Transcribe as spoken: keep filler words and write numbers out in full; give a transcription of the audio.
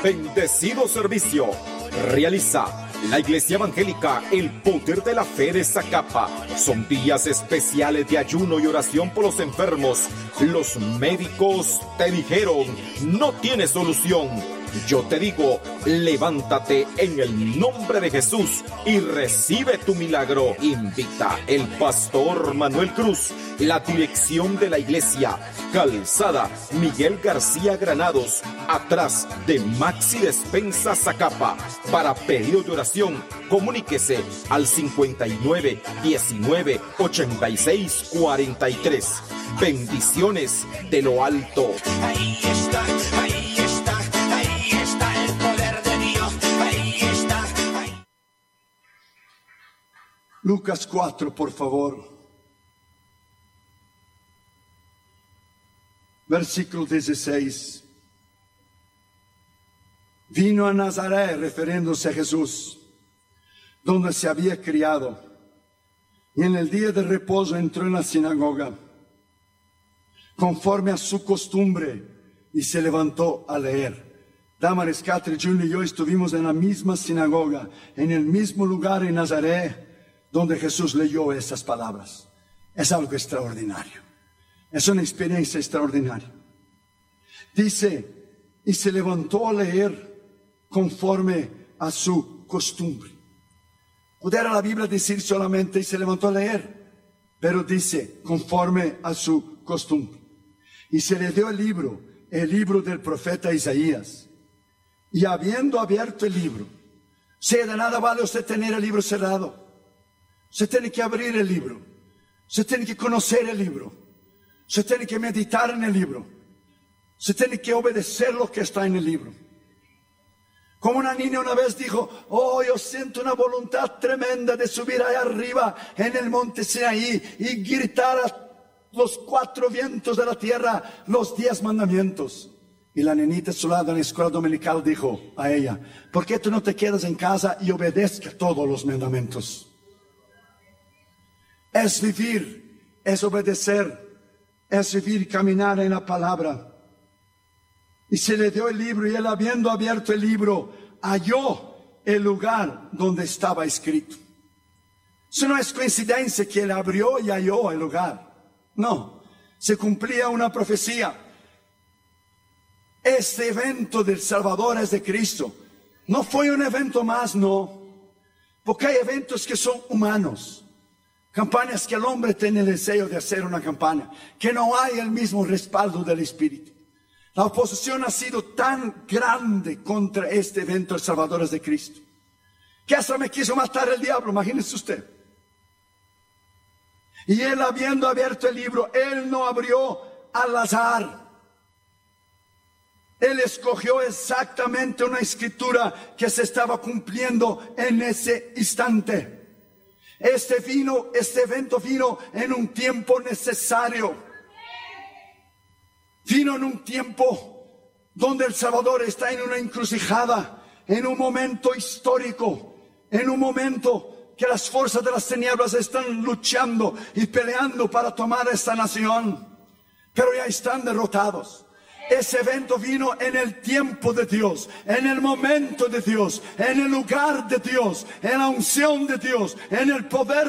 Bendecido servicio realiza la Iglesia Evangélica El Poder de la Fe de Zacapa. Son días especiales de ayuno y oración por los enfermos. Los médicos te dijeron, no tiene solución. Yo te digo, levántate en el nombre de Jesús y recibe tu milagro. Invita el pastor Manuel Cruz. La dirección de la iglesia, Calzada Miguel García Granados, atrás de Maxi Despensa Zacapa. Para pedidos de oración, comuníquese al cincuenta y nueve, diecinueve, ochenta y seis, cuarenta y tres. Bendiciones de lo alto. Ahí está, ahí está, ahí está el poder de Dios. Ahí está. Ahí. Lucas cuatro, por favor. Versículo dieciséis. Vino a Nazaret, refiriéndose a Jesús, donde se había criado, y en el día de reposo entró en la sinagoga, conforme a su costumbre, y se levantó a leer. Damaris Catri Junior y yo estuvimos en la misma sinagoga, en el mismo lugar en Nazaret, donde Jesús leyó esas palabras. Es algo extraordinario. Es una experiencia extraordinaria. Dice, y se levantó a leer conforme a su costumbre. Pudiera la Biblia decir solamente, y se levantó a leer, pero dice, conforme a su costumbre. Y se le dio el libro, el libro del profeta Isaías. Y habiendo abierto el libro, si de nada vale usted tener el libro cerrado. Usted tiene que abrir el libro. Usted tiene que conocer el libro. Usted tiene que meditar en el libro. Usted tiene que obedecer lo que está en el libro. Como una niña una vez dijo, oh, yo siento una voluntad tremenda de subir allá arriba en el monte Sinaí y gritar a los cuatro vientos de la tierra los diez mandamientos. Y la nenita a su lado en la escuela dominical dijo a ella, ¿por qué tú no te quedas en casa y obedezcas todos los mandamientos? Es vivir, es obedecer, es vivir y caminar en la palabra. Y se le dio el libro, y él, habiendo abierto el libro, halló el lugar donde estaba escrito. Eso no es coincidencia que él abrió y halló el lugar. No, se cumplía una profecía. Este evento del Salvador es de Cristo. No fue un evento más, no. Porque hay eventos que son humanos. Campañas que el hombre tiene el deseo de hacer una campaña, que no hay el mismo respaldo del Espíritu. La oposición ha sido tan grande contra este evento del Salvador de Cristo, que hasta me quiso matar el diablo, imagínese usted. Y él, habiendo abierto el libro, él no abrió al azar. Él escogió exactamente una escritura que se estaba cumpliendo en ese instante. Este vino, este evento vino en un tiempo necesario. Vino en un tiempo donde el Salvador está en una encrucijada, en un momento histórico, en un momento que las fuerzas de las tinieblas están luchando y peleando para tomar esta nación, pero ya están derrotados. Ese evento vino en el tiempo de Dios, en el momento de Dios, en el lugar de Dios, en la unción de Dios, en el poder